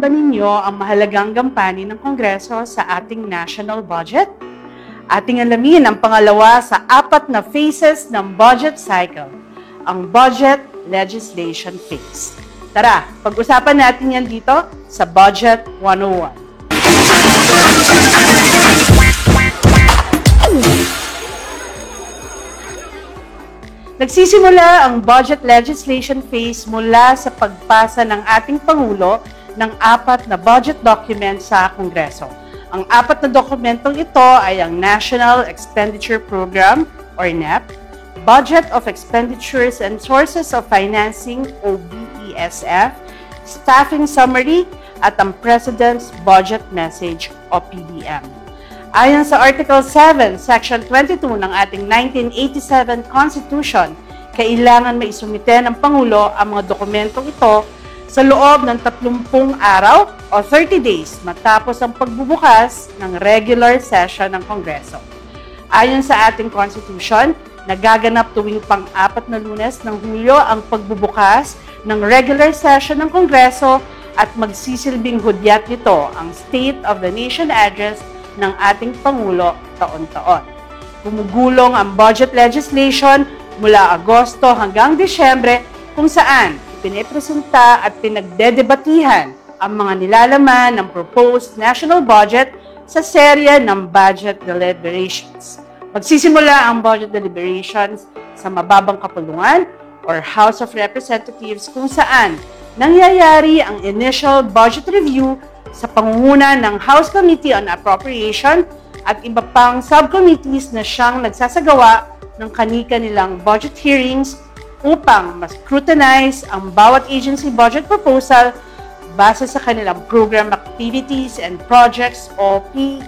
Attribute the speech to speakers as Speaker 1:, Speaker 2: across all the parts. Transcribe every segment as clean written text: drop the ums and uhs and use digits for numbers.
Speaker 1: ba ninyo ang mahalagang gampanin ng Kongreso sa ating national budget? Ating alamin ang pangalawa sa 4 na phases ng budget cycle, ang budget legislation phase. Tara, pag-usapan natin yan dito sa Budget 101. Nagsisimula ang budget legislation phase mula sa pagpasa ng ating Pangulo ng 4 na budget document sa Kongreso. Ang 4 na dokumentong ito ay ang National Expenditure Program or NEP, Budget of Expenditures and Sources of Financing o BESF, Staffing Summary at ang President's Budget Message o PBM. Ayon sa Article 7, Section 22 ng ating 1987 Constitution, kailangan maisumite ng Pangulo ang mga dokumentong ito sa loob ng 30 araw o 30 days matapos ang pagbubukas ng regular session ng Kongreso. Ayon sa ating Constitution, nagaganap tuwing pang-4 na Lunes ng Hulyo ang pagbubukas ng regular session ng Kongreso at magsisilbing hudyat nito ang State of the Nation Address ng ating Pangulo taon-taon. Gumugulong ang budget legislation mula Agosto hanggang Disyembre kung saan pinipresenta at pinagdedebatihan ang mga nilalaman ng proposed national budget sa serye ng budget deliberations. Magsisimula ang budget deliberations sa mababang kapulungan or House of Representatives kung saan nangyayari ang initial budget review sa pangunguna ng House Committee on Appropriation at iba pang subcommittees na siyang nagsasagawa ng kani-kanilang budget hearings upang mas scrutinize ang bawat agency budget proposal base sa kanilang program activities and projects o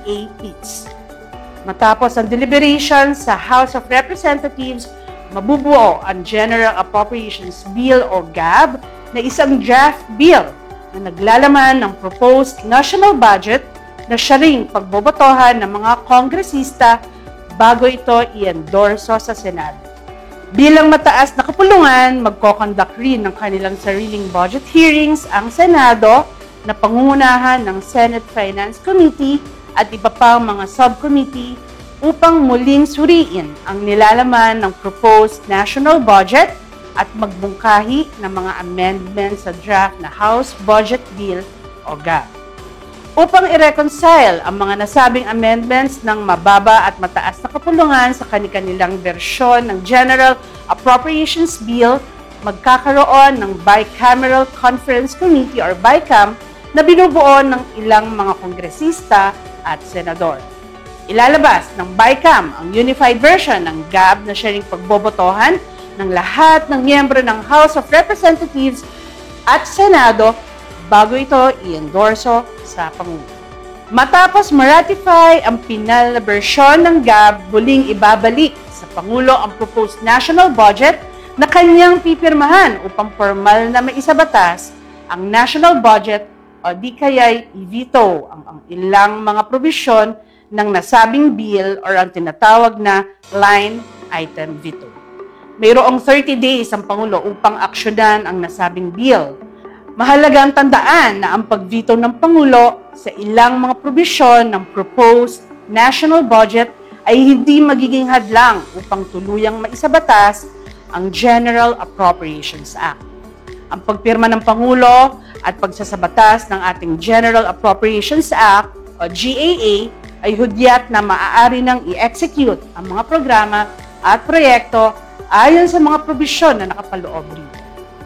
Speaker 1: PAPs. Matapos ang deliberation sa House of Representatives, mabubuo ang General Appropriations Bill o GAB na isang draft bill na naglalaman ng proposed national budget na siya ring pagbobotohan ng mga kongresista bago ito i-endorso sa Senado. Bilang mataas na kapulungan, magko-conduct rin ng kanilang sariling budget hearings ang Senado na pangungunahan ng Senate Finance Committee at iba pang mga subcommittee upang muling suriin ang nilalaman ng proposed national budget at magbungkahi ng mga amendments sa draft na House Budget Bill o GAB. Upang i-reconcile ang mga nasabing amendments ng mababa at mataas na kapulungan sa kani-kanilang bersyon ng General Appropriations Bill, magkakaroon ng Bicameral Conference Committee or BICAM na binubuo ng ilang mga kongresista at senador. Ilalabas ng BICAM ang unified version ng GAB na siya ring pagbobotohan ng lahat ng miyembro ng House of Representatives at Senado bago ito i-endorso sa Pangulo. Matapos ma-ratify ang final na bersyon ng GAB, muling ibabalik sa Pangulo ang proposed national budget na kanyang pipirmahan upang formal na maisabatas ang national budget o di kaya'y i-veto ang ilang mga probisyon ng nasabing bill or ang tinatawag na line item veto. Mayroong 30 days ang Pangulo upang aksyonan ang nasabing bill. Mahalagang tandaan na ang pag-veto ng Pangulo sa ilang mga probisyon ng proposed national budget ay hindi magiging hadlang upang tuluyang maisabatas ang General Appropriations Act. Ang pagpirma ng Pangulo at pagsasabatas ng ating General Appropriations Act o GAA ay hudyat na maaari nang i-execute ang mga programa at proyekto ayon sa mga probisyon na nakapaloob rito.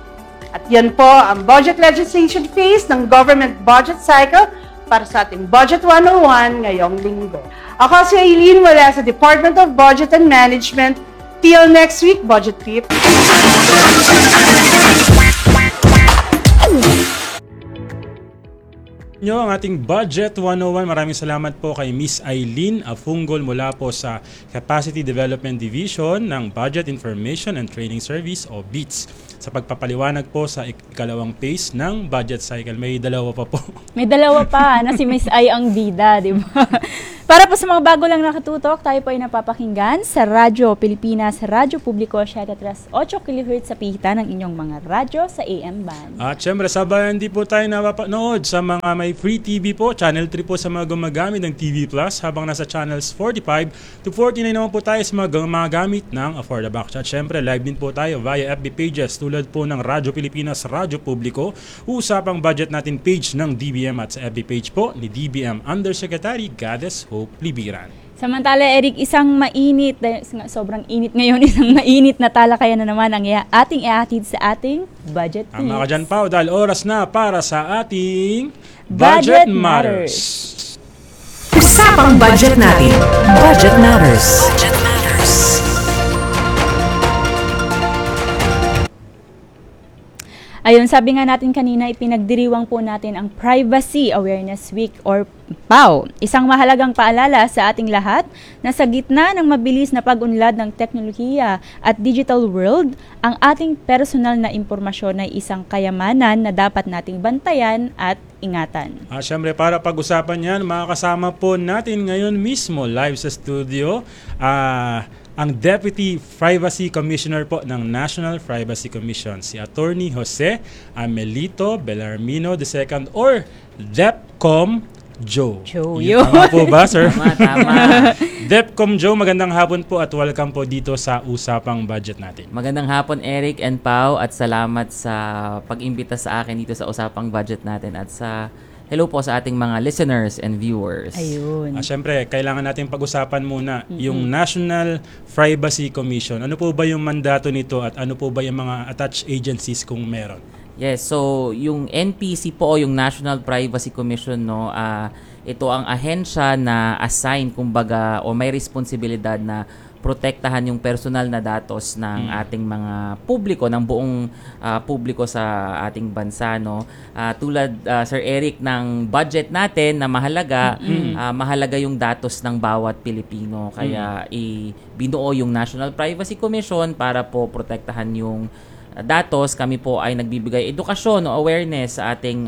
Speaker 1: At yan po ang budget legislation phase ng government budget cycle para sa ating Budget 101 ngayong linggo. Ako si Aileen mula sa Department of Budget and Management. Till next week, Budget Peep!
Speaker 2: Nyo ang ating Budget 101. Maraming salamat po kay Miss Aileen Afungol mula po sa Capacity Development Division ng Budget Information and Training Service o BITS sa pagpapaliwanag po sa ikalawang phase ng budget cycle. May dalawa pa po.
Speaker 3: May dalawa pa na si Miss Ai ang bida, di ba? Para po sa mga bago lang nakatutok, tayo po ay napapakinggan sa Radyo Pilipinas, Radyo Publiko 738 kHz sa pihitan ng inyong mga radyo sa AM band.
Speaker 2: At syempre, sabayan din po tayo napapanood sa mga may free TV po. Channel 3 po sa mga gumagamit ng TV Plus, habang nasa channels 45 to 49 naman po tayo sa mga gumagamit ng Affordable. At syempre, live din po tayo via FB pages tulad po ng Radyo Pilipinas, Radyo Publiko. Usapang budget natin page ng DBM at sa FB page po ni DBM Undersecretary Goddess Hope Libiran.
Speaker 3: Samantala, Eric, isang mainit, sobrang init ngayon, isang mainit na talakayan na naman ang ating ihatid sa ating budget tips.
Speaker 2: Tama ka dyan, Pao, dahil oras na para sa ating
Speaker 3: Budget
Speaker 2: Budget Matters.
Speaker 4: Usapang budget natin. Budget Matters. Budget Matters.
Speaker 3: Ayun, sabi nga natin kanina, ipinagdiriwang po natin ang Privacy Awareness Week or PAW. Isang mahalagang paalala sa ating lahat na sa gitna ng mabilis na pag-unlad ng teknolohiya at digital world, ang ating personal na impormasyon ay isang kayamanan na dapat nating bantayan at ingatan.
Speaker 2: Siyempre, para pag-usapan yan, makakasama po natin ngayon mismo live sa studio ang Deputy Privacy Commissioner po ng National Privacy Commission, si Attorney Jose Amelito Bellarmino II or DepCom Joe.
Speaker 3: Tama
Speaker 2: po ba, sir?
Speaker 5: Tama.
Speaker 2: DepCom Joe, magandang hapon po at welcome po dito sa Usapang Budget natin.
Speaker 5: Magandang hapon, Eric and Pau, at salamat sa pag-imbita sa akin dito sa Usapang Budget natin at sa hello po sa ating mga listeners and viewers.
Speaker 3: Ayun.
Speaker 2: Siyempre, kailangan natin pag-usapan muna yung National Privacy Commission. Ano po ba yung mandato nito at ano po ba yung mga attached agencies kung meron?
Speaker 5: Yes, so yung NPC po o yung National Privacy Commission, no, ito ang ahensya na assign kumbaga o may responsibilidad na protektahan yung personal na datos ng ating mga publiko, ng buong publiko sa ating bansa, no. Tulad Sir Eric ng budget natin na mahalaga, mahalaga yung datos ng bawat Pilipino. Kaya binuo yung National Privacy Commission para po protektahan yung datos. Kami po ay nagbibigay edukasyon o awareness sa ating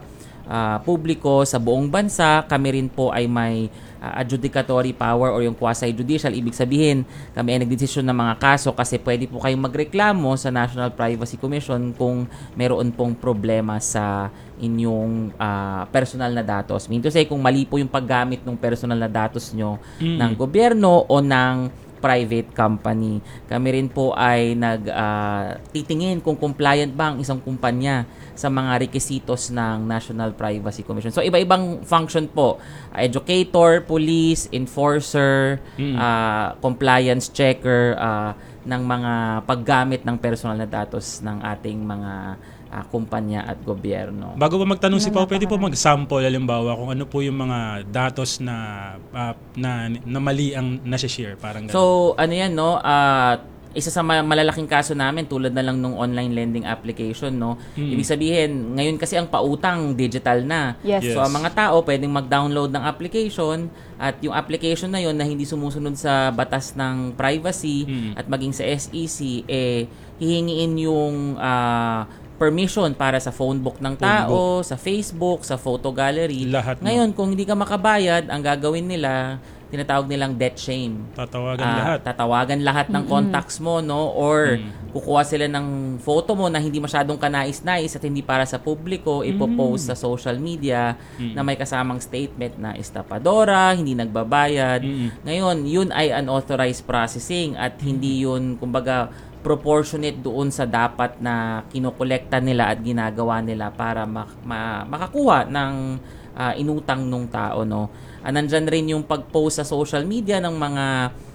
Speaker 5: publiko sa buong bansa. Kami rin po ay may adjudicatory power or yung quasi-judicial. Ibig sabihin, kami ay nagdesisyon ng mga kaso kasi pwede po kayong magreklamo sa National Privacy Commission kung meron pong problema sa inyong personal na datos. Mean to say, kung mali po yung paggamit ng personal na datos nyo ng gobyerno o ng private company. Kami rin po ay titingin kung compliant ba ang isang kumpanya sa mga requisitos ng National Privacy Commission. So, iba-ibang function po. Educator, police, enforcer, compliance checker ng mga paggamit ng personal na datos ng ating mga kumpanya at gobyerno.
Speaker 2: Bago pa magtanong si Pao, pwede po mag-sample halimbawa kung ano po yung mga datos na mali ang nasi-share, parang ganun.
Speaker 5: So, ano yan, no? Isa sa malalaking kaso namin tulad na lang nung online lending application, no. Ibig sabihin, ngayon kasi ang pautang digital na.
Speaker 3: Yes.
Speaker 5: So ang mga tao pwedeng mag-download ng application at yung application na yon na hindi sumusunod sa batas ng privacy at maging sa SEC hihingiin yung permission para sa phone book ng tao, sa Facebook, sa photo gallery.
Speaker 2: Lahat.
Speaker 5: Ngayon, kung hindi ka makabayad, ang gagawin nila, tinatawag nilang debt shame. Tatawagan lahat ng contacts mo, no? Or kukuha sila ng photo mo na hindi masyadong kanais-nais at hindi para sa publiko, ipopost sa social media na may kasamang statement na estapadora, hindi nagbabayad. Ngayon, yun ay unauthorized processing at hindi yun, kumbaga, proportionate doon sa dapat na kinokolekta nila at ginagawa nila para makakuha ng inutang nung tao, no. Nandyan rin yung pag-post sa social media ng mga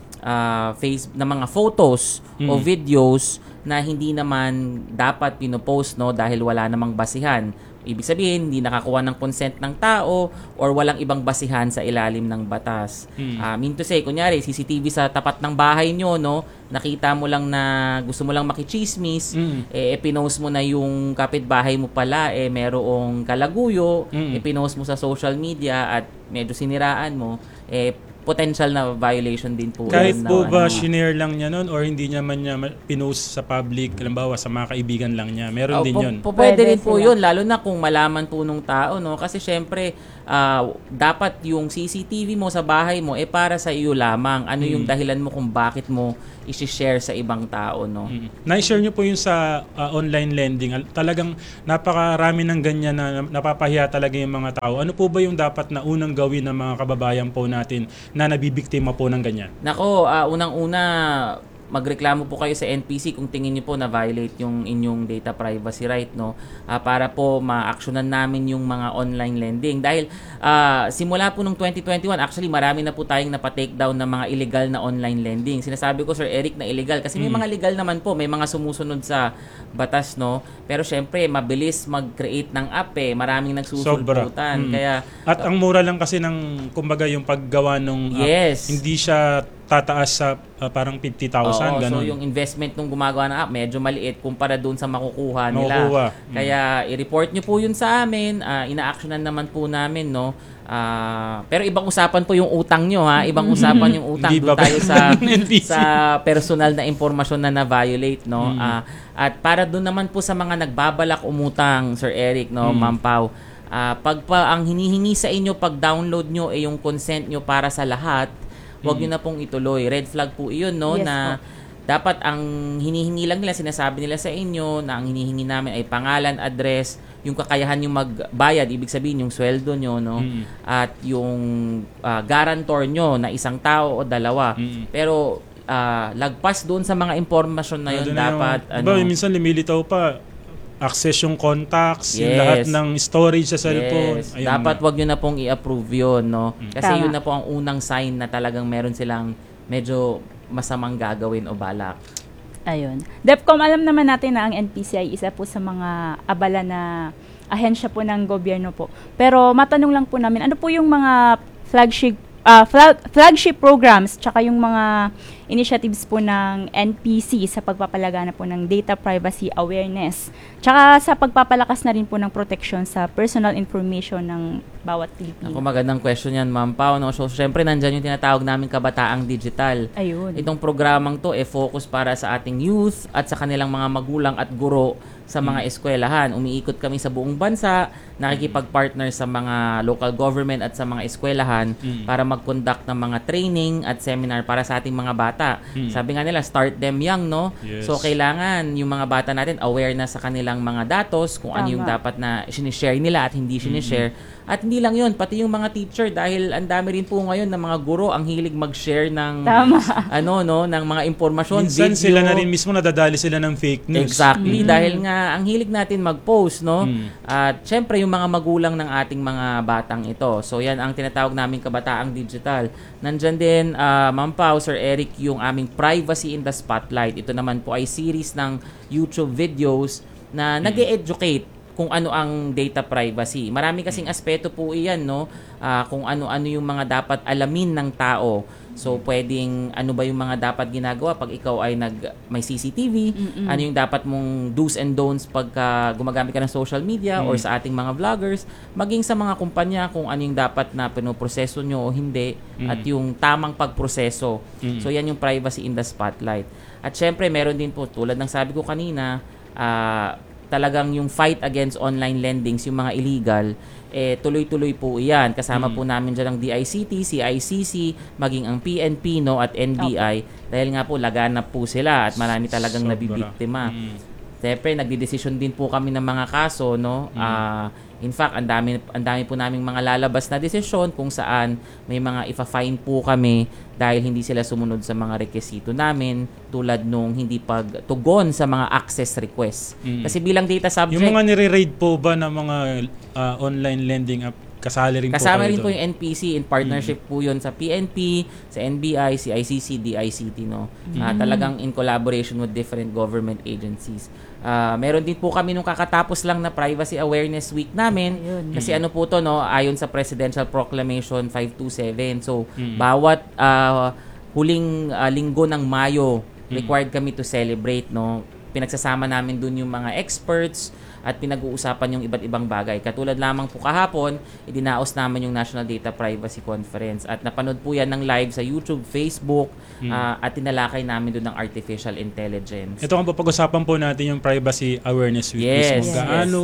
Speaker 5: ng mga photos o videos na hindi naman dapat pinopost, no, dahil wala namang basihan. Ibig sabihin, hindi nakakuha ng consent ng tao or walang ibang basihan sa ilalim ng batas. Mean to say, kunyari, CCTV sa tapat ng bahay nyo, no, nakita mo lang na gusto mo lang makichismis, pinost mo na yung kapitbahay mo pala, merong kalaguyo, pinost mo sa social media at medyo siniraan mo, potential na violation din po.
Speaker 2: Kahit
Speaker 5: yun
Speaker 2: po
Speaker 5: na,
Speaker 2: ba shinare lang niya nun or hindi niya man niya pinost sa public, halimbawa sa mga kaibigan lang niya, meron din yun.
Speaker 5: Pwede
Speaker 3: Pwede
Speaker 5: rin po
Speaker 3: sila.
Speaker 5: yun, lalo na kung malaman po nung tao, no? Kasi syempre, dapat yung CCTV mo sa bahay mo, para sa iyo lamang. Ano yung dahilan mo kung bakit mo isi-share sa ibang tao, no?
Speaker 2: Na-share niyo po yung sa online lending. Talagang napakarami ng ganyan na napapahiya talaga yung mga tao. Ano po ba yung dapat na unang gawin ng mga kababayan po natin na nabibiktima po ng ganyan?
Speaker 5: Nako, unang-una, magreklamo po kayo sa NPC kung tingin niyo po na violate yung inyong data privacy right, no? Para po ma-actionan namin yung mga online lending. Dahil simula po nung 2021, actually marami na po tayong napa-take down ng mga illegal na online lending. Sinasabi ko, Sir Eric, na illegal kasi may mga legal naman po, may mga sumusunod sa batas, no? Pero syempre, mabilis mag-create ng app
Speaker 2: Sobra.
Speaker 5: maraming nagsusulputan. Kaya
Speaker 2: At ang mura lang kasi ng kumbaga yung paggawa ng app,
Speaker 5: Yes.
Speaker 2: hindi siya tataas sa parang 50,000
Speaker 5: Oo,
Speaker 2: ganun.
Speaker 5: so yung investment nung gumagawa ng app medyo maliit kumpara doon sa makukuha nila.
Speaker 2: Makukuha.
Speaker 5: Kaya i-report nyo po yun sa amin, ina-actionan naman po namin, no. Pero ibang usapan po yung utang nyo, ha. Ibang usapan yung utang.
Speaker 2: Hindi
Speaker 5: Doon
Speaker 2: ba-
Speaker 5: tayo sa
Speaker 2: NPC.
Speaker 5: sa personal na impormasyon na na-violate, no. At para doon naman po sa mga nagbabalak umutang, Sir Eric, no, Ma'am Pau, ang hinihingi sa inyo pag download nyo yung consent nyo para sa lahat, huwag nyo na pong ituloy. Red flag po iyon, no,
Speaker 3: Yes,
Speaker 5: na dapat ang hinihingi lang nila, sinasabi nila sa inyo na ang hinihingi namin ay pangalan, address, yung kakayahan yung magbayad, ibig sabihin yung sweldo nyo, no, at yung guarantor nyo na isang tao o dalawa. Pero lagpas doon sa mga impormasyon na yun, dapat
Speaker 2: diba, minsan lumilitaw pa access yung contacts, yung
Speaker 5: Yes.
Speaker 2: lahat ng storage sa cellphone.
Speaker 5: Yes.
Speaker 2: Ayun
Speaker 5: Dapat
Speaker 2: na.
Speaker 5: wag nyo na pong i-approve yun, no? Kasi
Speaker 3: Tama.
Speaker 5: yun na po ang unang sign na talagang meron silang medyo masamang gagawin o balak.
Speaker 3: Ayun. DepCom, alam naman natin na ang NPC ay isa po sa mga abala na ahensya po ng gobyerno po. Pero matanong lang po namin, ano po yung mga flagship programs tsaka yung mga initiatives po ng NPC sa pagpapalagana po ng data privacy awareness tsaka sa pagpapalakas na rin po ng protection sa personal information ng bawat Pilipino.
Speaker 5: Ako, magandang question yan, Ma'am Pao, no? So, syempre, nandyan yung tinatawag namin kabataang digital.
Speaker 3: Ayun.
Speaker 5: Itong programang to, focus para sa ating youth at sa kanilang mga magulang at guro sa mga eskwelahan. Umiikot kami sa buong bansa, nakikipag-partner sa mga local government at sa mga eskwelahan para mag-conduct ng mga training at seminar para sa ating mga bata. Sabi nga nila, start them young, no?
Speaker 2: Yes.
Speaker 5: So, kailangan yung mga bata natin aware na sa kanilang mga datos, kung ano yung
Speaker 3: Tama.
Speaker 5: dapat na sinishare nila at hindi sinishare. At hindi lang yun, pati yung mga teacher, dahil ang dami rin po ngayon ng mga guro ang hilig mag-share ng
Speaker 3: Tama.
Speaker 5: ng mga impormasyon,
Speaker 2: Minsan
Speaker 5: video.
Speaker 2: sila na rin mismo nadadali sila ng fake news.
Speaker 5: Exactly, dahil nga ang hilig natin mag-post, no? At syempre yung mga magulang ng ating mga batang ito. So yan ang tinatawag namin kabataang digital. Nandyan din, Ma'am Pao, Sir Eric, yung aming Privacy in the Spotlight. Ito naman po ay series ng YouTube videos na nag-e-educate kung ano ang data privacy. Marami kasing aspeto po iyan, no? Kung ano-ano yung mga dapat alamin ng tao. So, pwedeng ano ba yung mga dapat ginagawa pag ikaw ay may CCTV, ano yung dapat mong do's and don'ts pagka gumagamit ka ng social media or sa ating mga vloggers, maging sa mga kumpanya kung ano yung dapat na pinoproseso nyo o hindi, at yung tamang pagproseso. So, yan yung privacy in the spotlight. At syempre, meron din po, tulad ng sabi ko kanina, talagang yung fight against online lendings, yung mga illegal, tuloy-tuloy po iyan. Kasama po namin dyan ang DICT, CICC, maging ang PNP, no, at NBI. Dahil nga po, laganap po sila at marami talagang
Speaker 2: Sobra.
Speaker 5: nabibiktima. Siyempre, nagdidesisyon din po kami ng mga kaso, no? In fact, ang dami po naming mga lalabas na desisyon kung saan may mga ifa-fine po kami dahil hindi sila sumunod sa mga rekisito namin, tulad nung hindi pagtugon sa mga access request. Kasi bilang data subject,
Speaker 2: Yung mga nire-raid po ba ng mga online lending app, kasali rin
Speaker 5: kasama
Speaker 2: po kayo
Speaker 5: rin po
Speaker 2: doon?
Speaker 5: yung NPC, in partnership po yun sa PNP, sa NBI, CICC, DICT, no? Talagang in collaboration with different government agencies. Meron din po kami nung kakatapos lang na Privacy Awareness Week namin.
Speaker 3: Ayun.
Speaker 5: Kasi ano po to, no? Ayon sa Presidential Proclamation 527. So, bawat huling linggo ng Mayo, required kami to celebrate, no? Pinagsasama namin dun yung mga experts, at pinag-uusapan yung iba't ibang bagay. Katulad lamang po kahapon, idinaos namin yung National Data Privacy Conference at napanood po yan ng live sa YouTube, Facebook, at tinalakay namin doon ng artificial intelligence.
Speaker 2: Ito ang papag-usapan po natin yung Privacy Awareness Week
Speaker 5: Yes,
Speaker 2: mismo.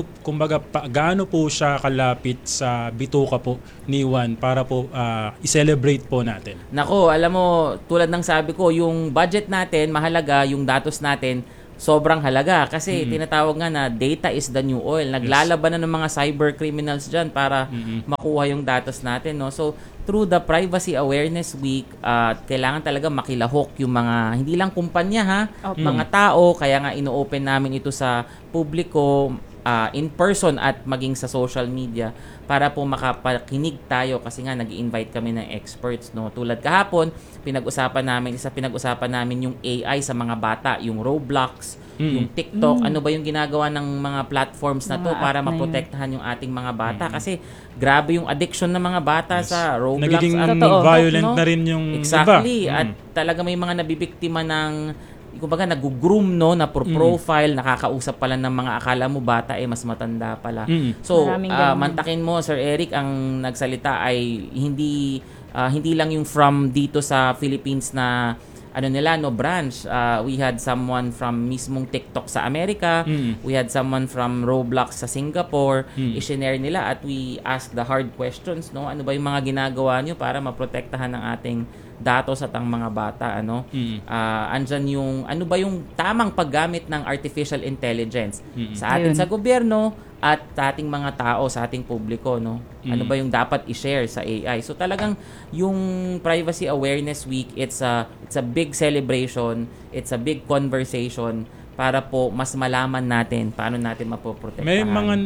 Speaker 2: Gaano po siya kalapit sa bituka po ni Juan para po i-celebrate po natin?
Speaker 5: Nako, alam mo, tulad ng sabi ko, yung budget natin, mahalaga, yung datos natin, sobrang halaga kasi tinatawag nga na data is the new oil. Naglalaban na ng mga cyber criminals dyan para makuha yung datos natin, no? So, through the Privacy Awareness Week, kailangan talaga makilahok yung mga, hindi lang kumpanya ha, mga tao, kaya nga ino-open namin ito sa publiko, in person at maging sa social media para po makapakinig tayo kasi nga nag-i-invite kami ng experts, no. Tulad kahapon, pinag-usapan namin yung AI sa mga bata, yung Roblox, yung TikTok, ano ba yung ginagawa ng mga platforms na to
Speaker 3: Mga
Speaker 5: para
Speaker 3: app na
Speaker 5: maprotektahan yung ating mga bata kasi grabe yung addiction ng mga bata sa Roblox.
Speaker 2: Nagiging
Speaker 5: at
Speaker 2: violent
Speaker 5: no?
Speaker 2: na rin yung
Speaker 5: Exactly.
Speaker 2: iba.
Speaker 5: At talaga may mga nabibiktima ng kumbaga nag-groom, no, na profile, nakakausap pala ng mga akala mo bata mas matanda pala. So,
Speaker 3: Maraming ganun.
Speaker 5: mantakin mo, Sir Eric, ang nagsalita ay hindi lang yung from dito sa Philippines na branch. We had someone from mismong TikTok sa Amerika. We had someone from Roblox sa Singapore. I-share nila at we asked the hard questions, no? Ano ba yung mga ginagawa nyo para maprotektahan ng ating datos at ang mga bata, ano? Andyan yung ano ba yung tamang paggamit ng artificial intelligence sa atin
Speaker 3: Ayun.
Speaker 5: sa gobyerno at sa ating mga tao, sa ating publiko, no? Ano ba yung dapat i-share sa AI? So talagang yung Privacy Awareness Week, it's a big celebration, it's a big conversation para po mas malaman natin paano natin mapoprotektahan.
Speaker 2: May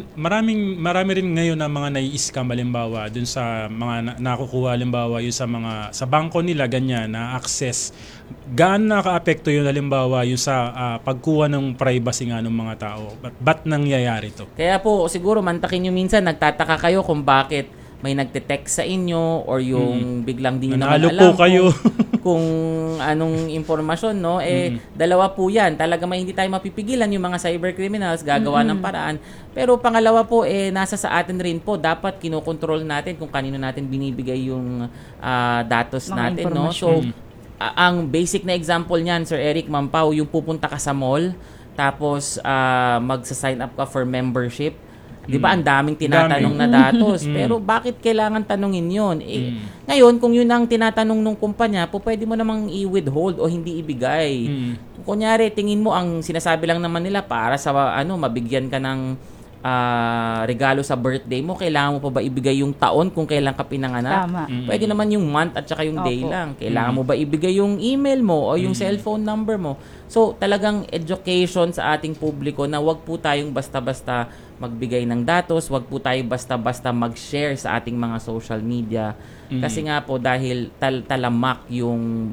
Speaker 2: marami rin ngayon na mga nai-scam halimbawa dun sa mga nakukuha halimbawa yung sa bangko nila ganyan na access. Gaano naka-apekto yun halimbawa yung sa pagkuha ng privacy nga ng mga tao? Ba't nangyayari to?
Speaker 5: Kaya po siguro mantakin nyo minsan, nagtataka kayo kung bakit may nagte-text sa inyo or yung biglang di nyo naman
Speaker 2: Nanalo
Speaker 5: alam
Speaker 2: po kayo.
Speaker 5: kung anong impormasyon, no? Dalawa po yan. Talaga may hindi tayo mapipigilan yung mga cyber criminals, gagawa ng paraan. Pero pangalawa po, nasa sa atin rin po, dapat kinokontrol natin kung kanino natin binibigay yung datos
Speaker 3: Mga
Speaker 5: natin, no?
Speaker 3: impormasyon.
Speaker 5: So, ang basic na example niyan, Sir Eric, Mampaw, yung pupunta ka sa mall, tapos magsa-sign up ka for membership. 'Di ba ang daming tinatanong na datos, pero bakit kailangan tanungin 'yon? Ngayon, kung 'yun ang tinatanong ng kumpanya, pwede mo namang i-withhold o hindi ibigay. Kunyari, tingin mo ang sinasabi lang naman nila para sa mabigyan ka ng regalo sa birthday mo, kailangan mo pa ba ibigay yung taon kung kailan ka pinanganak?
Speaker 3: Tama.
Speaker 5: Pwede naman yung month at saka yung day
Speaker 3: Opo.
Speaker 5: lang. Kailangan mo ba ibigay yung email mo o yung cellphone number mo? So, talagang education sa ating publiko na wag po tayong basta-basta magbigay ng datos, wag po tayo basta-basta mag-share sa ating mga social media. Kasi nga po dahil talamak yung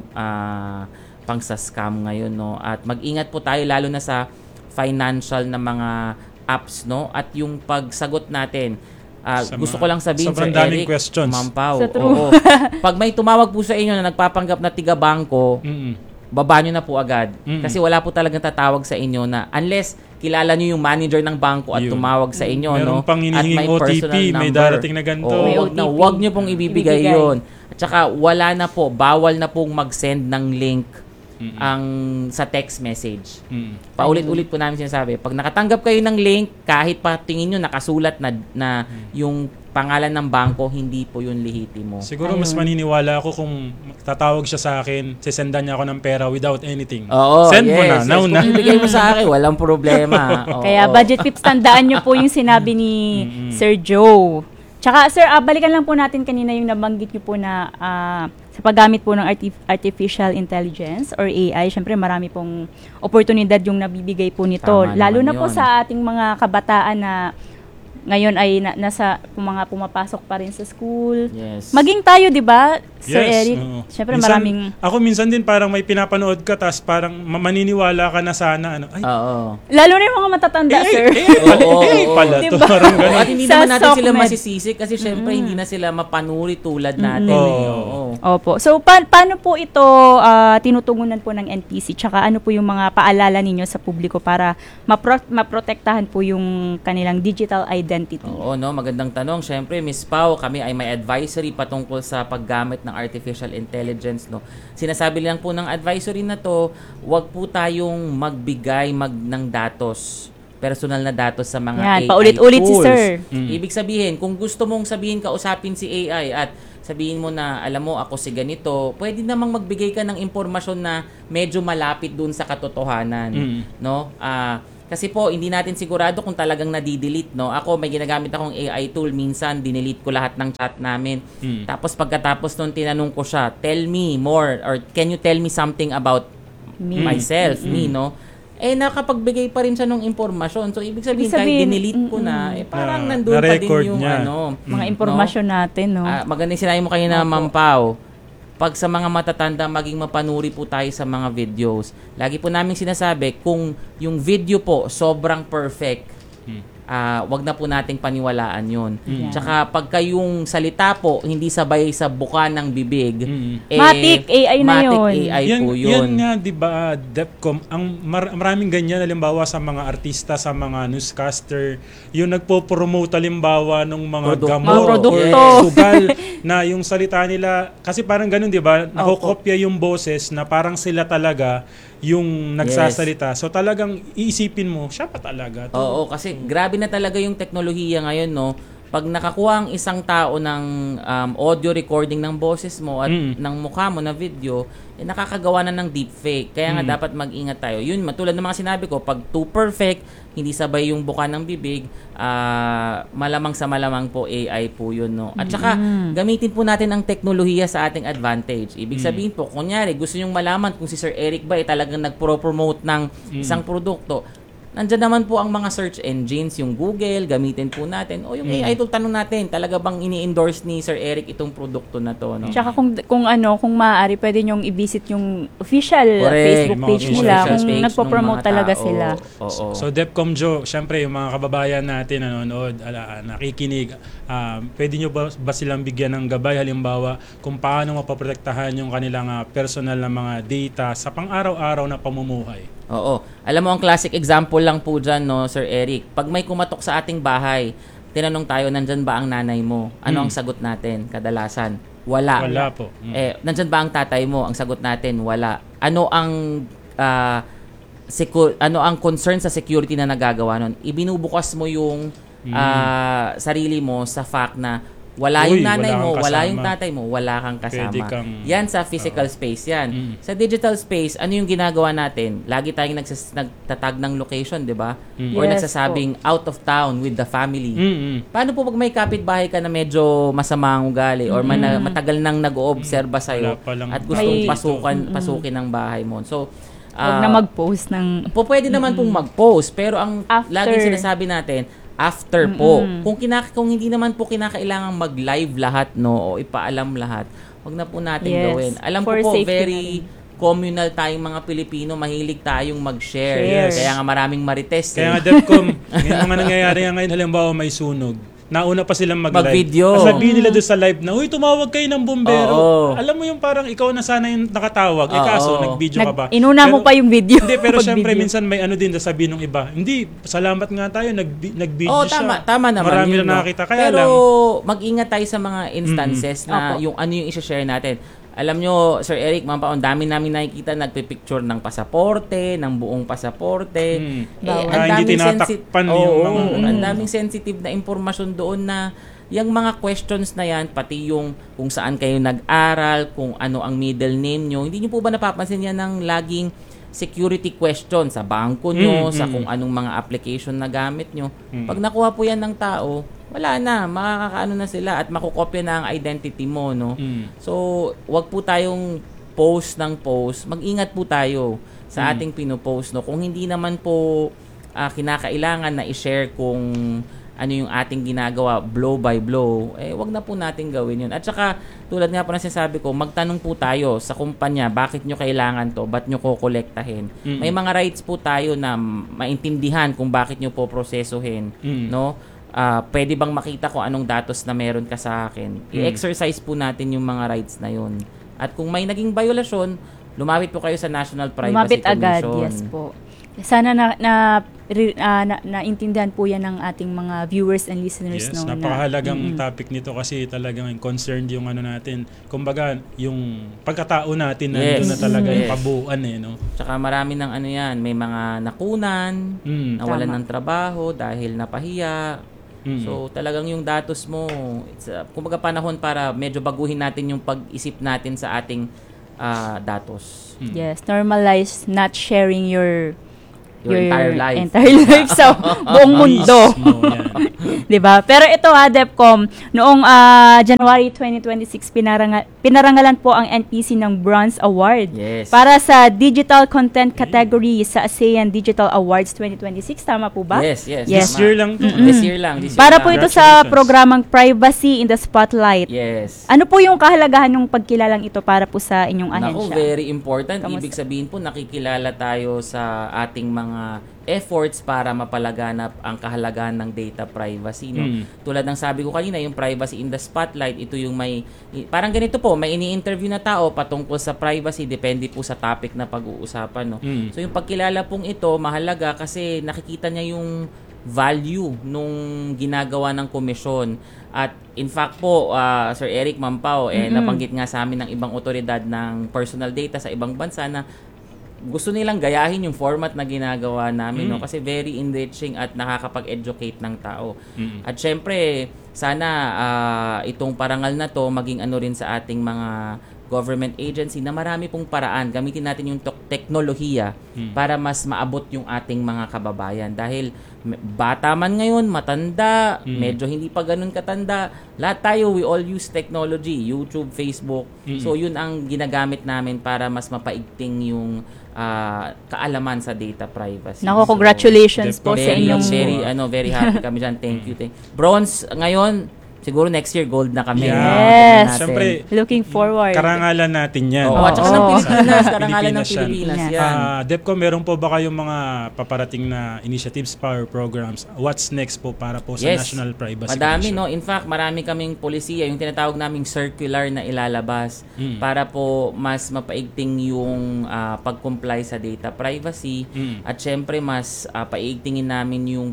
Speaker 5: pangsa-scam ngayon, no? At mag-ingat po tayo lalo na sa financial na mga apps, no? At yung pagsagot natin, gusto ko lang sabihin,
Speaker 2: sobrang
Speaker 5: Sir
Speaker 2: daming
Speaker 5: Eric,
Speaker 2: questions.
Speaker 5: Mampaw,
Speaker 3: Sa true.
Speaker 5: oo. Pag may tumawag po sa inyo na nagpapanggap na tiga-bangko, baba nyo na po agad. Kasi wala po talagang tatawag sa inyo na unless kilala nyo yung manager ng bangko at
Speaker 2: Yun.
Speaker 5: tumawag sa inyo,
Speaker 2: Meron
Speaker 5: no?
Speaker 2: pang
Speaker 5: At
Speaker 2: hinihinging
Speaker 5: may
Speaker 2: OTP,
Speaker 5: personal
Speaker 2: may
Speaker 5: number.
Speaker 2: darating na ganito.
Speaker 5: Oo,
Speaker 3: May
Speaker 5: wag na,
Speaker 3: OTP.
Speaker 5: wag nyo pong ibibigay
Speaker 3: Ibigay.
Speaker 5: yun. At saka wala na po, bawal na pong mag-send ng link ang sa text message. Paulit-ulit po namin sinasabi, pag nakatanggap kayo ng link, kahit pa tingin nyo nakasulat na yung pangalan ng bangko, hindi po yun lehitimo.
Speaker 2: Siguro mas maniniwala ako kung tatawag siya sa akin, sisendan niya ako ng pera without anything.
Speaker 5: Oo,
Speaker 2: Send mo na, now na.
Speaker 5: Kung ibigay mo sa akin, walang problema. Oo.
Speaker 3: Kaya Budget Pips, tandaan nyo po yung sinabi ni Sir Joe. Tsaka sir, balikan lang po natin kanina yung nabanggit nyo po na sa paggamit po ng artificial intelligence or AI, syempre marami pong oportunidad yung nabibigay po nito.
Speaker 5: Tama
Speaker 3: Lalo na
Speaker 5: naman
Speaker 3: po
Speaker 5: yun.
Speaker 3: sa ating mga kabataan na ngayon ay nasa mga pumapasok pa rin sa school.
Speaker 5: Yes.
Speaker 3: Maging tayo, 'di ba, Sir
Speaker 2: Yes,
Speaker 3: Eric?
Speaker 2: oo.
Speaker 3: Syempre
Speaker 2: Minsan,
Speaker 3: maraming
Speaker 2: Ako minsan din parang may pinapanood ka, tas parang maniniwala ka na sana, ay,
Speaker 5: Oo.
Speaker 3: lalo na yung mga matatanda, sir.
Speaker 2: pala to.
Speaker 3: Diba?
Speaker 2: Parang
Speaker 5: Oo,
Speaker 2: ganun.
Speaker 5: at hindi
Speaker 3: Sa
Speaker 5: naman natin sila
Speaker 3: SOCMED.
Speaker 5: masisisi kasi syempre hindi na sila mapanuri tulad natin.
Speaker 2: Oo.
Speaker 5: Oo.
Speaker 3: Opo. So, paano po ito tinutugunan po ng NPC? Tsaka ano po yung mga paalala ninyo sa publiko para maprotektahan po yung kanilang digital identity?
Speaker 5: Oo, no, magandang tanong. Syempre, Miss Pau, kami ay may advisory patungkol sa paggamit ng artificial intelligence, no. Sinasabi lang po ng advisory na to, wag po tayong magbigay ng datos, personal na datos sa mga
Speaker 3: Yan,
Speaker 5: AI
Speaker 3: paulit-ulit si
Speaker 5: tools.
Speaker 3: sir.
Speaker 5: Ibig sabihin, kung gusto mong sabihin kausapin si AI at sabihin mo na, alam mo, ako si ganito, pwede namang magbigay ka ng impormasyon na medyo malapit dun sa katotohanan, no? Kasi po, hindi natin sigurado kung talagang nadidelete, no? Ako, may ginagamit akong AI tool. Minsan, dinelete ko lahat ng chat namin. Tapos, pagkatapos nun, tinanong ko siya, tell me more, or can you tell me something about myself, me, no? Nakapagbigay pa rin siya ng impormasyon. So, ibig sabihin, kahit dinelete ko na, parang nandun pa din
Speaker 2: na-record
Speaker 5: yung,
Speaker 2: niya.
Speaker 3: Mga impormasyon natin, no?
Speaker 5: Maganda yung sinabi mo kayo na, Ma'am Pao, pag sa mga matatanda, maging mapanuri po tayo sa mga videos. Lagi po namin sinasabi, kung yung video po sobrang perfect, wag na po nating paniwalaan yun. Tsaka pagka yung salita po, hindi sabay sa buka ng bibig,
Speaker 3: Matic AI na
Speaker 5: matic
Speaker 3: yun.
Speaker 5: AI po
Speaker 2: Yan
Speaker 5: yun.
Speaker 2: nga, di ba, DepCom, maraming ganyan, halimbawa sa mga artista, sa mga newscaster, yung nagpo-promote halimbawa ng mga
Speaker 5: Produkto.
Speaker 2: gamot
Speaker 3: Mga produkto.
Speaker 2: or sugal, na yung salita nila, kasi parang ganun, di ba, nakokopya yung boses na parang sila talaga yung nagsasalita. So talagang iisipin mo, siya pa talaga.
Speaker 5: Oo, kasi grabe na talaga yung teknolohiya ngayon, no? Pag nakakuha ang isang tao ng audio recording ng boses mo at ng mukha mo na video, nakakagawa na ng deepfake. Kaya nga dapat mag-ingat tayo. Yun, matulad ng mga sinabi ko, pag too perfect, hindi sabay yung buka ng bibig, malamang sa malamang po AI po yun, no? At saka, gamitin po natin ang teknolohiya sa ating advantage. Ibig sabihin po, kunyari, gusto nyong malaman kung si Sir Eric ba ay talagang nagpro-promote ng isang produkto, nandiyan naman po ang mga search engines, yung Google, gamitin po natin. O yung AI tool, tanong natin, talaga bang ini-endorse ni Sir Eric itong produkto na to, no?
Speaker 3: Tsaka kung maaari, pwede nyong i-visit yung official
Speaker 5: Correct.
Speaker 3: Facebook
Speaker 2: Mga
Speaker 3: page
Speaker 2: official
Speaker 3: nila
Speaker 5: Social
Speaker 3: kung
Speaker 5: page
Speaker 3: nagpo-promote
Speaker 5: ng mga
Speaker 3: talaga
Speaker 5: tao.
Speaker 3: sila.
Speaker 5: Oo.
Speaker 2: So DepCom Joe, syempre yung mga kababayan natin nanonood, nakikinig, pwede nyo ba silang bigyan ng gabay halimbawa kung paano mapaprotektahan yung kanilang personal na mga data sa pang-araw-araw na pamumuhay?
Speaker 5: Oo. Alam mo, ang classic example lang po dyan, no, Sir Eric. Pag may kumatok sa ating bahay, tinanong tayo, nandyan ba ang nanay mo? Ano ang sagot natin? Kadalasan, wala.
Speaker 2: Wala po.
Speaker 5: Nandyan ba ang tatay mo? Ang sagot natin, wala. Ano ang concern sa security na nagagawa nun? Ibinubukas mo yung sarili mo sa fact na wala yung nanay
Speaker 2: wala
Speaker 5: mo,
Speaker 2: kang
Speaker 5: wala
Speaker 2: kasama.
Speaker 5: yung tatay mo, wala kang kasama.
Speaker 2: Pwede kang-
Speaker 5: Yan sa physical space yan. Sa digital space, ano yung ginagawa natin? Lagi tayong nagtatag ng location, di ba? Or
Speaker 3: Yes
Speaker 5: nagsasabing out of town with the family. Paano po pag may kapitbahay ka na medyo masama ang ugali or matagal nang nag-oobserba sa'yo
Speaker 2: Wala palang-
Speaker 5: at gustong
Speaker 3: May-
Speaker 5: pasukin ng bahay mo? So,
Speaker 3: Huwag na mag-post ng...
Speaker 5: pwede naman pong mag-post, pero ang
Speaker 3: After.
Speaker 5: laging sinasabi natin, after po. Kung hindi naman po kinakailangan mag-live lahat, no, o ipaalam lahat, wag na po natin
Speaker 3: Yes,
Speaker 5: gawin. Alam ko
Speaker 3: for
Speaker 5: po,
Speaker 3: safety
Speaker 5: very
Speaker 3: na
Speaker 5: communal tayong mga Pilipino, mahilig tayong mag-share.
Speaker 3: Share.
Speaker 5: Kaya nga maraming marites.
Speaker 2: Kaya nga DepCom, yung mga nangyayari nga ngayon, halimbawa may sunog, nauna pa silang mag-live.
Speaker 5: Mag-video.
Speaker 2: Sabihin nila doon sa live na, uy, tumawag kayo ng bombero.
Speaker 5: Oo.
Speaker 2: Alam mo yung parang ikaw na sana yung nakatawag. Kaso,
Speaker 5: Oo.
Speaker 2: nag-video ka ba?
Speaker 3: Inuna mo pa yung video.
Speaker 2: Hindi, pero syempre,
Speaker 3: Pag-video.
Speaker 2: minsan may ano din sabihin ng iba. Hindi, salamat nga tayo, nag-video
Speaker 5: Oo,
Speaker 2: siya.
Speaker 5: tama naman.
Speaker 2: Marami
Speaker 5: yun,
Speaker 2: na
Speaker 5: no?
Speaker 2: nakakita. Kaya
Speaker 5: Pero
Speaker 2: lang,
Speaker 5: mag-ingat tayo sa mga instances na
Speaker 3: Opo.
Speaker 5: yung ano yung i-share natin. Alam nyo, Sir Eric, Ma'am Pao, ang dami namin nakikita nagpipicture ng pasaporte, ng buong pasaporte.
Speaker 3: Bawal.
Speaker 2: Hindi tinatakpan yung mga-
Speaker 5: ang daming sensitive na impormasyon doon na yung mga questions na yan, pati yung kung saan kayo nag-aral, kung ano ang middle name nyo, hindi nyo po ba napapansin yan ng laging security question sa bangko nyo, sa kung anong mga application na gamit nyo? Pag nakuha po yan ng tao, wala na, makakaano na sila at makukopya na ang identity mo, no? So, wag po tayong post ng post. Mag-ingat po tayo sa ating pinopost, no? Kung hindi naman po kinakailangan na i-share kung ano yung ating ginagawa blow by blow, wag na po natin gawin yun. At saka, tulad nga po na sinasabi ko, magtanong po tayo sa kumpanya, bakit nyo kailangan to, ba't nyo kokolektahin. May mga rights po tayo na maintindihan kung bakit nyo po prosesuhin, no? Pwede bang makita ko anong datos na meron ka sa akin? I-exercise po natin yung mga rights na yun. At kung may naging violasyon, lumapit po kayo sa National Privacy
Speaker 3: Lumapit agad,
Speaker 5: Commission.
Speaker 3: yes po. Sana naintindihan po yan ng ating mga viewers and listeners.
Speaker 2: Yes,
Speaker 3: No,
Speaker 2: napakahalagang topic nito kasi talagang concerned yung ano natin. Kumbaga, yung pagkatao natin nandun na talaga yung kabuuan no?
Speaker 5: Tsaka marami ng ano yan, may mga nakunan, nawalan ng trabaho dahil napahiya. So talagang yung datos mo, kumbaga panahon para medyo baguhin natin yung pag-isip natin sa ating datos.
Speaker 3: Yes, normalize not sharing your
Speaker 5: entire life.
Speaker 3: Entire life sa buong mundo.
Speaker 2: Mismo, yan.
Speaker 3: 'Di ba? Pero ito DepCom, noong January 2026 pinarangalan po ang NPC ng Bronze Award
Speaker 5: Yes.
Speaker 3: para sa Digital Content category sa ASEAN Digital Awards 2026, tama po ba?
Speaker 5: Yes.
Speaker 2: This year lang to.
Speaker 5: This year lang.
Speaker 3: Para po ito sa
Speaker 2: Congratulations.
Speaker 3: programang Privacy in the Spotlight.
Speaker 5: Yes.
Speaker 3: Ano po yung kahalagahan ng pagkilalang ito para po sa inyong
Speaker 5: Naku,
Speaker 3: ahensya?
Speaker 5: very important.
Speaker 3: Kamusta?
Speaker 5: Ibig sabihin po, nakikilala tayo sa ating mga efforts para mapalaganap ang kahalagahan ng data privacy. No? Tulad ng sabi ko kanina, yung Privacy in the Spotlight, ito yung parang ganito po, may ini-interview na tao patungkol sa privacy, depende po sa topic na pag-uusapan. No? So yung pagkilala pong ito, mahalaga kasi nakikita niya yung value nung ginagawa ng komisyon. At in fact po, Sir Eric Mampao, nabanggit nga sa amin ng ibang otoridad ng personal data sa ibang bansa na gusto nilang gayahin yung format na ginagawa namin, no? Kasi very enriching at nakakapag-educate ng tao. At syempre, sana itong parangal na to maging ano rin sa ating mga government agency na marami pong paraan. Gamitin natin yung teknolohiya para mas maabot yung ating mga kababayan. Dahil bata man ngayon, matanda, medyo hindi pa ganun katanda, lahat tayo, we all use technology, YouTube, Facebook. So yun ang ginagamit namin para mas mapaigting yung kaalaman sa data privacy.
Speaker 3: Nako, congratulations po sa
Speaker 5: Very,
Speaker 3: inyong...
Speaker 5: very happy kami dyan. Thank you. Bronze ngayon, siguro next year gold na kami.
Speaker 3: Yes.
Speaker 2: Siyempre,
Speaker 3: Looking forward.
Speaker 2: karangalan natin yan.
Speaker 5: At saka ng Pilipinas, karangalan ng
Speaker 2: Pilipinas
Speaker 5: Pilipinas
Speaker 2: yan.
Speaker 5: yan.
Speaker 2: DepCom, meron po ba kayong mga paparating na initiatives or programs? What's next po para po sa National Privacy
Speaker 5: Madami,
Speaker 2: Commission?
Speaker 5: no? In fact, marami kaming polisiya, yung tinatawag naming circular na ilalabas para po mas mapaigting yung pag-comply sa data privacy at syempre mas paigtingin namin yung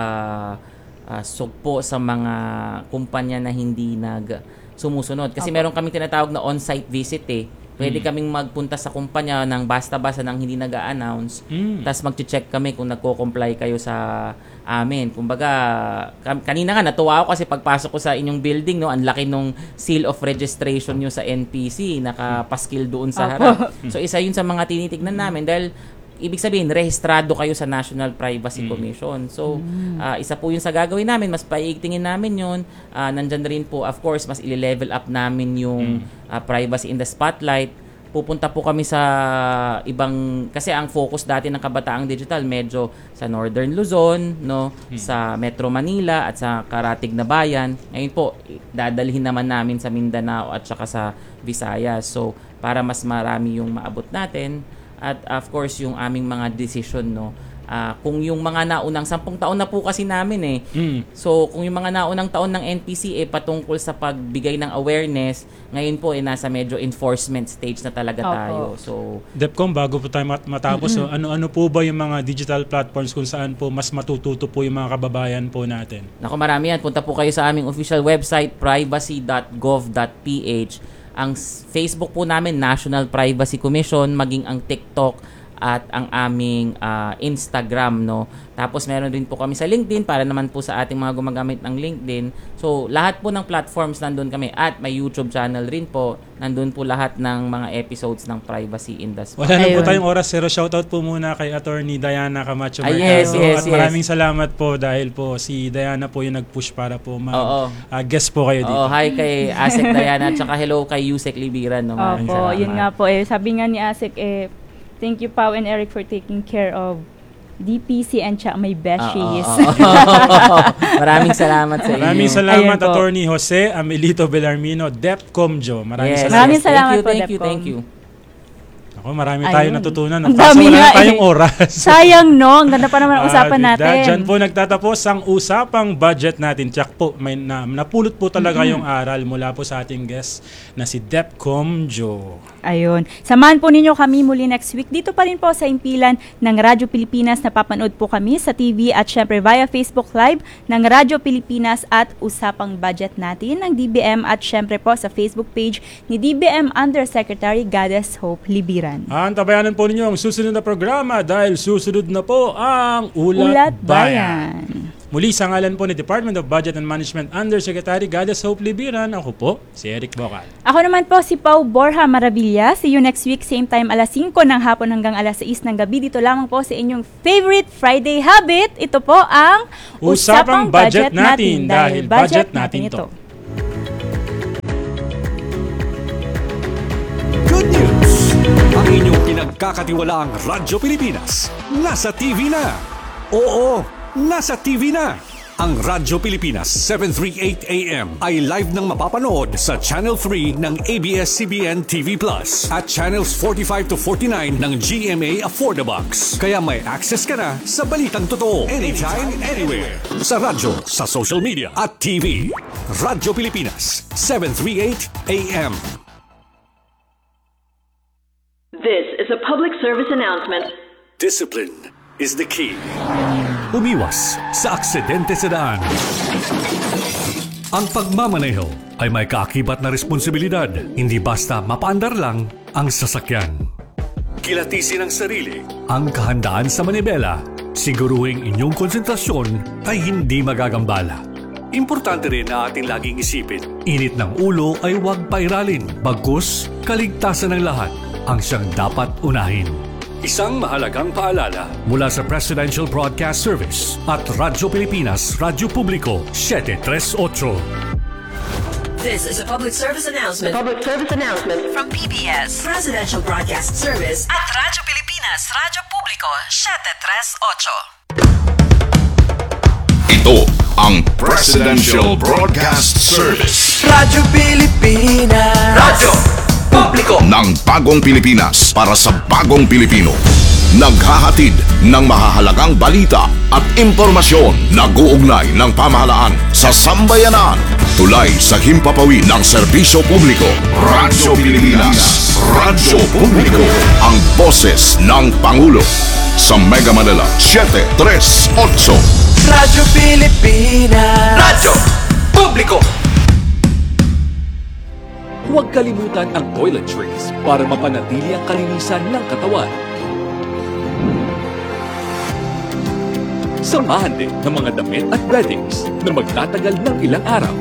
Speaker 5: sugpo sa mga kumpanya na hindi sumusunod. Kasi meron kaming tinatawag na on-site visit Pwede kaming magpunta sa kumpanya ng basta-basta nang hindi nag-a-announce. Tapos mag-check kami kung nagko-comply kayo sa amin. Kumbaga, kanina nga natuwa ako kasi pagpasok ko sa inyong building, no, ang laki nung seal of registration nyo sa NPC, nakapaskil doon sa harap. So isa yun sa mga tinitignan namin dahil ibig sabihin, rehistrado kayo sa National Privacy Commission. So, isa po yun sa gagawin namin. Mas paiigtingin namin yun. Nandyan rin po, of course, mas i-level up namin yung Privacy in the Spotlight. Pupunta po kami sa ibang, kasi ang focus dati ng Kabataang Digital, medyo sa Northern Luzon, no, sa Metro Manila, at sa Karatig na Bayan. Ngayon po, dadalhin naman namin sa Mindanao at saka sa Visayas. So, para mas marami yung maabot natin. At of course, yung aming mga decision, no. Kung yung mga naunang 10 taon na po kasi namin So, kung yung mga naunang taon ng NPC patungkol sa pagbigay ng awareness, ngayon po nasa medyo enforcement stage na talaga tayo. So,
Speaker 2: DepCom, bago po tayo matapos, so, ano po ba yung mga digital platforms kung saan po mas matututo po yung mga kababayan po natin?
Speaker 5: Naku, marami yan. Punta po kayo sa aming official website, privacy.gov.ph. Ang Facebook po namin, National Privacy Commission, maging ang TikTok at ang aming Instagram, no. Tapos meron din po kami sa LinkedIn para naman po sa ating mga gumagamit ng LinkedIn. So lahat po ng platforms nandun kami at may YouTube channel rin po. Nandun po lahat ng mga episodes ng Privacy in the Spotlight.
Speaker 2: Wala na po tayong oras, pero shoutout po muna kay Attorney Diana Camacho Mercado.
Speaker 5: Yes.
Speaker 2: At maraming salamat po dahil po si Diana po yung nag-push para po guest po kayo dito.
Speaker 5: Hi kay Asek Diana at saka hello kay Yusek Libiran. No?
Speaker 3: Opo, yun nga po. Sabi nga ni Asek, thank you Pao and Eric for taking care of DPC and siya may beshies.
Speaker 5: Maraming salamat sa inyo.
Speaker 2: Maraming salamat,
Speaker 3: Ayan po.
Speaker 2: Attorney Jose Amelito Belarmino, DepComJo. Maraming
Speaker 5: Yes.
Speaker 2: salamat.
Speaker 3: Maraming salamat po,
Speaker 5: Thank you,
Speaker 3: Depcom.
Speaker 5: thank you.
Speaker 2: Ako, marami tayong
Speaker 3: Ayun.
Speaker 2: natutunan.
Speaker 3: Ang
Speaker 2: Kaso
Speaker 3: dami
Speaker 2: wala
Speaker 3: nga
Speaker 2: na tayong
Speaker 3: eh.
Speaker 2: oras.
Speaker 3: Sayang no, ang ganda pa naman ang usapan natin.
Speaker 2: Diyan po nagtatapos ang usapang budget natin. Tsak po, may napulot po talaga yung aral mula po sa ating guest na si DepComJo.
Speaker 3: Ayun. Samahan po ninyo kami muli next week. Dito pa rin po sa impilan ng Radyo Pilipinas. Napapanood po kami sa TV at syempre via Facebook Live ng Radyo Pilipinas at Usapang Budget natin ng DBM at syempre po sa Facebook page ni DBM Undersecretary Goddess Hope Libiran.
Speaker 2: Antabayanan po ninyo ang susunod na programa dahil susunod na po ang Ulat Bayan. Muli sa ngalan po ni Department of Budget and Management Undersecretary Goddess Hope Libiran, ako po si Eric Bocal.
Speaker 3: Ako naman po si Pau Borja Maravilla. See you next week, same time alas 5 ng hapon hanggang alas 6 ng gabi. Dito lamang po sa inyong favorite Friday habit. Ito po ang
Speaker 2: Usapang Budget natin dahil budget natin ito.
Speaker 6: Good news! Ang inyong pinagkakatiwalaang Radyo Pilipinas nasa TV na. Oo, nasa TV na. Ang Radyo Pilipinas 738 AM ay live nang mapapanood sa Channel 3 ng ABS-CBN TV Plus at Channels 45 to 49 ng GMA Affordabox. Kaya may access ka na sa balitang totoo anytime, anywhere. Sa radyo, sa social media at TV. Radyo Pilipinas 738 AM.
Speaker 7: This is a public service announcement.
Speaker 6: Discipline is the key. Umiwas sa aksidente sa daan. Ang pagmamaneho ay may kaakibat na responsibilidad, hindi basta mapaandar lang ang sasakyan. Kilatisin ang sarili, ang kahandaan sa manibela, siguruhing inyong konsentrasyon ay hindi magagambala. Importante rin na ating laging isipin, init ng ulo ay huwag pairalin, bagkus kaligtasan ng lahat ang siyang dapat unahin. Isang mahalagang paalala mula sa Presidential Broadcast Service at Radyo Pilipinas, Radyo Publiko 738.
Speaker 4: This is a public service announcement
Speaker 7: Public service announcement.
Speaker 4: from PBS, Presidential Broadcast Service at Radyo Pilipinas, Radyo Publiko 738.
Speaker 8: Ito ang Presidential Broadcast Service
Speaker 9: Radyo Pilipinas. Radyo Publiko.
Speaker 8: ng Bagong Pilipinas para sa Bagong Pilipino. Naghahatid ng mahahalagang balita at impormasyon na guugnay ng pamahalaan sa sambayanan. Tulay sa himpapawid ng serbisyo publiko. Radyo Pilipinas. Radyo Publiko. Ang boses ng Pangulo. Sa Mega Manila 738.
Speaker 9: Radyo Pilipinas. Radyo Publiko.
Speaker 10: Huwag kalimutan ang toiletries para mapanatili ang kalinisan ng katawan. Samahan din ng mga damit at beddings na magtatagal ng ilang araw.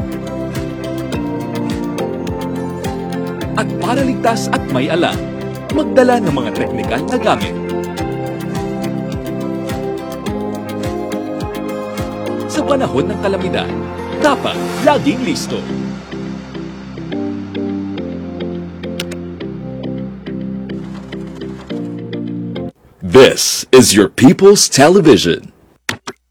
Speaker 10: At para ligtas at may alam, magdala ng mga teknikal na gamit. Sa panahon ng kalamidad, dapat laging listo.
Speaker 11: This is your People's Television.